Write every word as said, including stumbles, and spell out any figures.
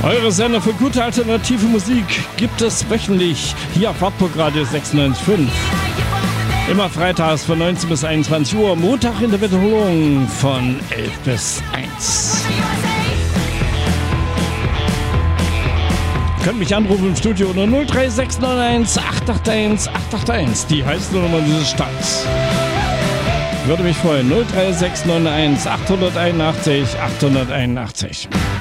Eure Sender für gute alternative Musik gibt es wöchentlich hier auf Wartburg-Radio sechsundneunzig Komma fünf. Immer freitags von neunzehn bis einundzwanzig Uhr, Montag in der Wiederholung von elf bis eins. Ihr könnt mich anrufen im Studio unter null drei sechs neun eins acht acht eins acht acht eins, die heißt Nummer dieses Stadt. Würde mich freuen, null drei sechs neun eins acht eins eins acht acht eins.